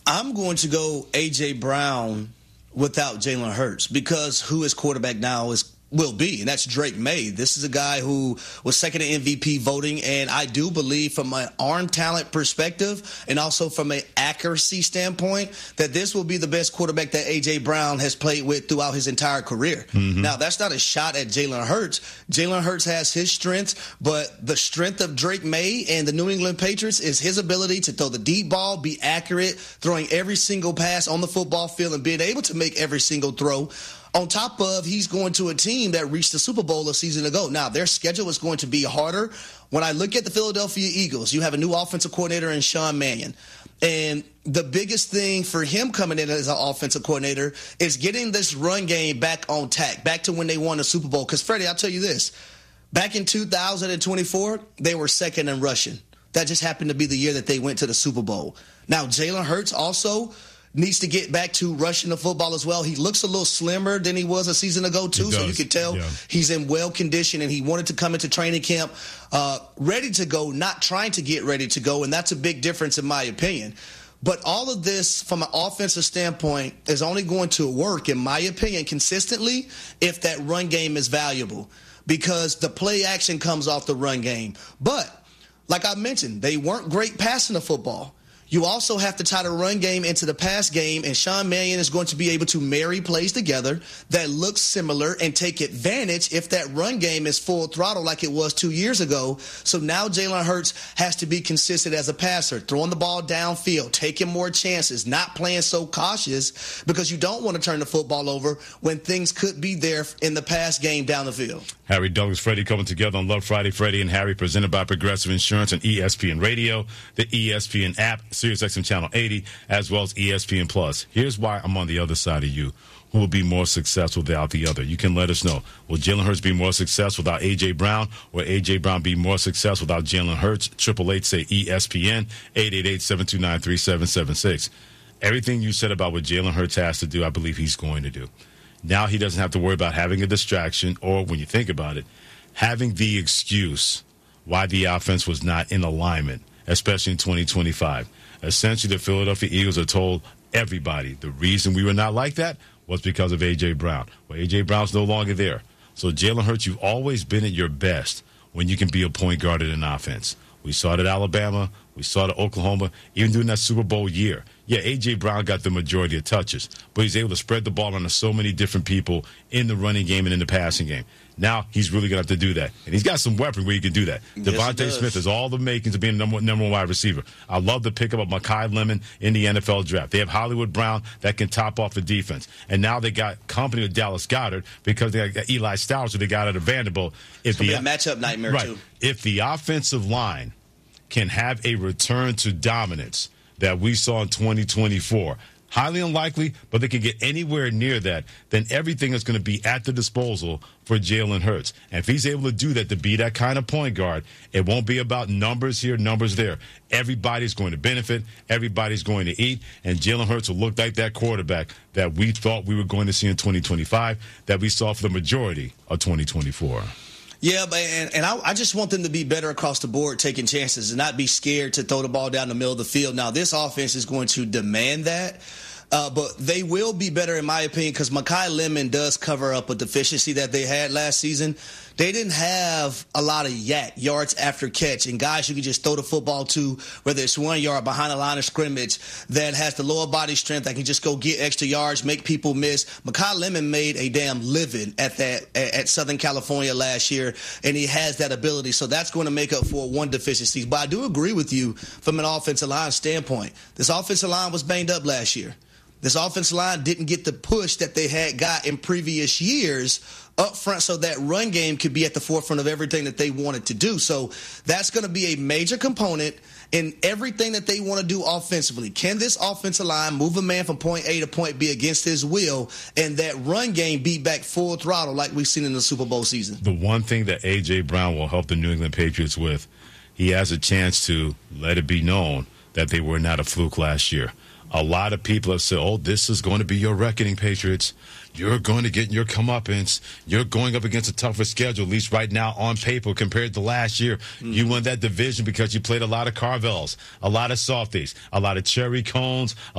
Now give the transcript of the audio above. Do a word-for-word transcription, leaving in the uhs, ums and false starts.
I'm going to go A J. Brown without Jalen Hurts because who his quarterback now is will be, and that's Drake May. This is a guy who was second in M V P voting, and I do believe from an arm talent perspective and also from an accuracy standpoint that this will be the best quarterback that A J. Brown has played with throughout his entire career. Mm-hmm. Now, that's not a shot at Jalen Hurts. Jalen Hurts has his strengths, but the strength of Drake May and the New England Patriots is his ability to throw the deep ball, be accurate, throwing every single pass on the football field, and being able to make every single throw. On top of he's going to a team that reached the Super Bowl a season ago. Now, their schedule is going to be harder. When I look at the Philadelphia Eagles, you have a new offensive coordinator in Sean Mannion. And the biggest thing for him coming in as an offensive coordinator is getting this run game back on tack, back to when they won the Super Bowl. Because, Freddie, I'll tell you this. Back in two thousand twenty-four, they were second in rushing. That just happened to be the year that they went to the Super Bowl. Now, Jalen Hurts also needs to get back to rushing the football as well. He looks a little slimmer than he was a season ago, too, so you can tell yeah. he's in well condition, and he wanted to come into training camp uh, ready to go, not trying to get ready to go, and that's a big difference in my opinion. But all of this, from an offensive standpoint, is only going to work, in my opinion, consistently if that run game is valuable because the play action comes off the run game. But, like I mentioned, they weren't great passing the football. You also have to tie the run game into the pass game, and Sean Mannion is going to be able to marry plays together that look similar and take advantage if that run game is full throttle like it was two years ago. So now Jalen Hurts has to be consistent as a passer, throwing the ball downfield, taking more chances, not playing so cautious because you don't want to turn the football over when things could be there in the pass game down the field. Harry Douglas, Freddie coming together on Love Friday. Freddie and Harry presented by Progressive Insurance and E S P N Radio, the E S P N app, SiriusXM Channel eighty, as well as E S P N Plus. Here's why I'm on the other side of you. Who will be more successful without the other? You can let us know. Will Jalen Hurts be more successful without A J. Brown, or A J. Brown be more successful without Jalen Hurts? Triple eight say E S P N, eight eight eight, seven two nine, three seven seven six. Everything you said about what Jalen Hurts has to do, I believe he's going to do. Now he doesn't have to worry about having a distraction, or when you think about it, having the excuse why the offense was not in alignment, especially in twenty twenty-five. Essentially, the Philadelphia Eagles are told everybody the reason we were not like that was because of A J. Brown. Well, A J. Brown's no longer there. So, Jalen Hurts, you've always been at your best when you can be a point guard in an offense. We saw it at Alabama. We saw it at Oklahoma. Even during that Super Bowl year. Yeah, A J. Brown got the majority of touches, but he's able to spread the ball onto so many different people in the running game and in the passing game. Now he's really going to have to do that. And he's got some weapons where he can do that. Yes, Devontae Smith has all the makings of being a number, number one wide receiver. I love the pickup of Mekhi Lemon in the N F L draft. They have Hollywood Brown that can top off the defense. And now they got company with Dallas Goedert because they got Eli Stowers, who they got out of Vanderbilt. It's going to be a matchup nightmare, right, too. If the offensive line can have a return to dominance that we saw in twenty twenty-four, highly unlikely, but they can get anywhere near that, then everything is going to be at the disposal for Jalen Hurts. And if he's able to do that, to be that kind of point guard, it won't be about numbers here, numbers there. Everybody's going to benefit. Everybody's going to eat. And Jalen Hurts will look like that quarterback that we thought we were going to see in twenty twenty-five, that we saw for the majority of twenty twenty-four. Yeah, but and, and I, I just want them to be better across the board, taking chances and not be scared to throw the ball down the middle of the field. Now, this offense is going to demand that, uh, but they will be better, in my opinion, because Mekhi Lemon does cover up a deficiency that they had last season. They didn't have a lot of yak, yards after catch, and guys you can just throw the football to, whether it's one yard behind the line of scrimmage, that has the lower body strength that can just go get extra yards, make people miss. Mekhi Lemon made a damn living at that at Southern California last year, and he has that ability. So that's going to make up for one deficiency. But I do agree with you from an offensive line standpoint. This offensive line was banged up last year. This offensive line didn't get the push that they had got in previous years up front so that run game could be at the forefront of everything that they wanted to do. So that's going to be a major component in everything that they want to do offensively. Can this offensive line move a man from point A to point B against his will, and that run game be back full throttle like we've seen in the Super Bowl season? The one thing that A J. Brown will help the New England Patriots with, he has a chance to let it be known that they were not a fluke last year. A lot of people have said, oh, this is going to be your reckoning, Patriots. You're going to get your comeuppance. You're going up against a tougher schedule, at least right now on paper, compared to last year. Mm-hmm. You won that division because you played a lot of Carvels, a lot of softies, a lot of cherry cones,